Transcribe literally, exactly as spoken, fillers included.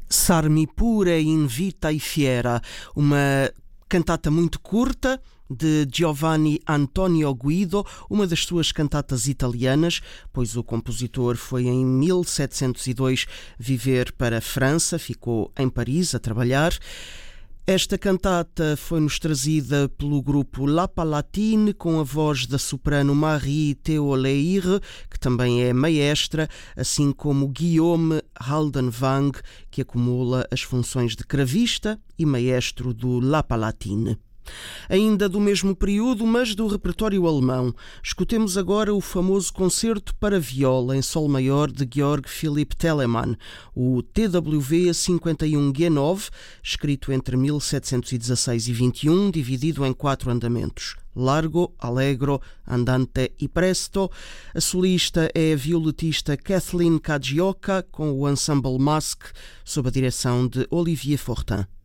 Sarmi pure in vita e fiera, uma cantata muito curta de Giovanni Antonio Guido, uma das suas cantatas italianas, pois o compositor foi em mil setecentos e dois viver para a França, ficou em Paris a trabalhar. Esta cantata foi-nos trazida pelo grupo La Palatine, com a voz da soprano Marie Théoleire, que também é maestra, assim como Guillaume Haldenwang, que acumula as funções de cravista e maestro do La Palatine. Ainda do mesmo período, mas do repertório alemão, escutemos agora o famoso concerto para viola em sol maior de Georg Philipp Telemann, o T W V cinquenta e um G nove, escrito entre mil setecentos e dezasseis e vinte e um, dividido em quatro andamentos: Largo, Allegro, Andante e Presto. A solista é a violetista Kathleen Kajioka, com o ensemble Mask, sob a direção de Olivier Fortin.